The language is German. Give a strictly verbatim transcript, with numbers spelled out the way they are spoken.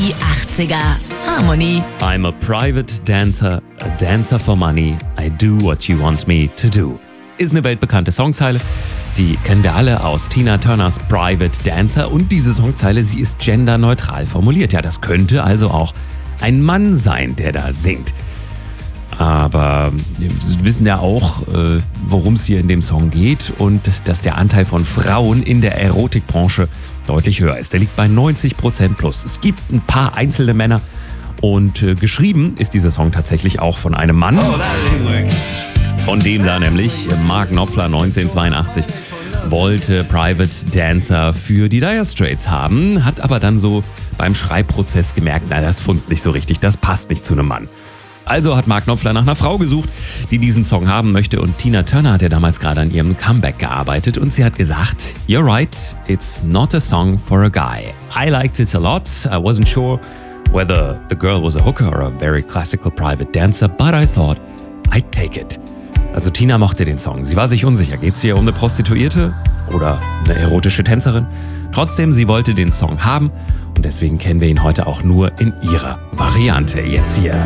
Die achtziger. Harmony. I'm a private dancer, a dancer for money. I do what you want me to do. Ist eine weltbekannte Songzeile. Die kennen wir alle aus Tina Turners Private Dancer. Und diese Songzeile, sie ist genderneutral formuliert. Ja, das könnte also auch ein Mann sein, der da singt. Aber wir wissen ja auch, äh, worum es hier in dem Song geht und dass der Anteil von Frauen in der Erotikbranche deutlich höher ist. Der liegt bei neunzig Prozent plus. Es gibt ein paar einzelne Männer und äh, geschrieben ist dieser Song tatsächlich auch von einem Mann. Von dem da nämlich Mark Knopfler neunzehnhundertzweiundachtzig wollte Private Dancer für die Dire Straits haben, hat aber dann so beim Schreibprozess gemerkt, na, das funzt nicht so richtig, das passt nicht zu einem Mann. Also hat Mark Knopfler nach einer Frau gesucht, die diesen Song haben möchte, und Tina Turner hat ja damals gerade an ihrem Comeback gearbeitet und sie hat gesagt, "You're right, it's not a song for a guy. I liked it a lot. I wasn't sure whether the girl was a hooker or a very classical private dancer, but I thought I'd take it." Also Tina mochte den Song. Sie war sich unsicher, geht es hier um eine Prostituierte oder eine erotische Tänzerin? Trotzdem, sie wollte den Song haben und deswegen kennen wir ihn heute auch nur in ihrer Variante. Jetzt hier